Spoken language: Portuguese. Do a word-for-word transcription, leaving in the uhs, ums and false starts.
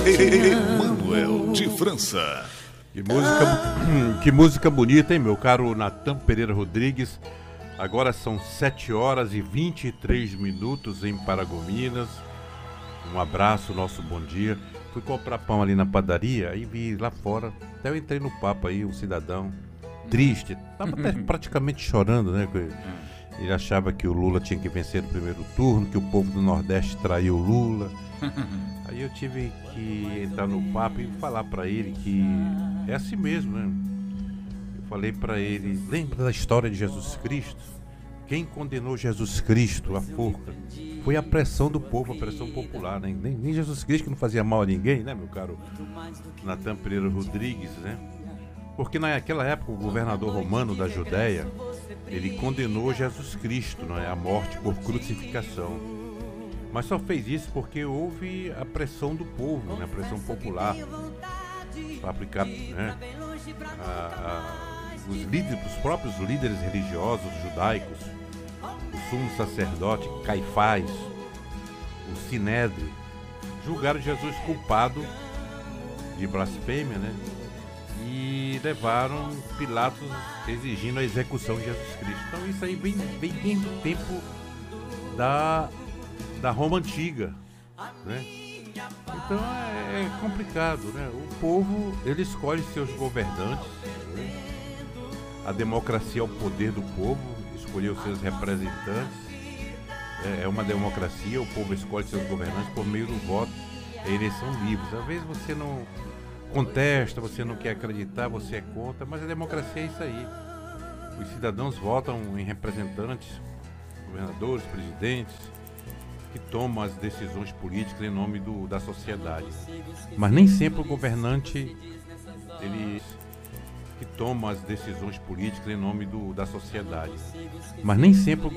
Manuel de França. Que música, que música bonita, hein, meu caro Natan Pereira Rodrigues. Agora são sete horas e vinte e três minutos em Paragominas. Um abraço, nosso bom dia. Fui comprar pão ali na padaria, aí vi lá fora, até eu entrei no papo aí, um cidadão triste, tava até praticamente chorando, né? Ele achava que o Lula tinha que vencer no primeiro turno, que o povo do Nordeste traiu o Lula. Aí eu tive que entrar no papo e falar pra ele que é assim mesmo, né? Eu falei pra ele, lembra da história de Jesus Cristo? Quem condenou Jesus Cristo à forca foi a pressão do povo, a pressão popular, né? Nem, nem Jesus Cristo, que não fazia mal a ninguém, né, meu caro Natan Pereira Rodrigues, né? Porque naquela época o governador romano da Judéia, ele condenou Jesus Cristo, né, à morte por crucificação. Mas só fez isso porque houve a pressão do povo, né, a pressão popular, para aplicar, né, a, a, os, líderes, os próprios líderes religiosos judaicos, o sumo sacerdote Caifás, o Sinédrio, julgaram Jesus culpado de blasfêmia, né? E levaram Pilatos exigindo a execução de Jesus Cristo. Então isso aí vem, vem desde o tempo da, da Roma Antiga, né? Então é, é complicado, né? O povo, ele escolhe seus governantes, né? A democracia é o poder do povo, escolher os seus representantes. É, é uma democracia, o povo escolhe seus governantes por meio do voto, é eleição livre. Às vezes você não contesta, você não quer acreditar, você é contra, mas a democracia é isso aí. Os cidadãos votam em representantes, governadores, presidentes, que tomam as decisões políticas em nome do, da sociedade. Mas nem sempre o governante, ele que toma as decisões políticas em nome do, da sociedade. Mas nem sempre o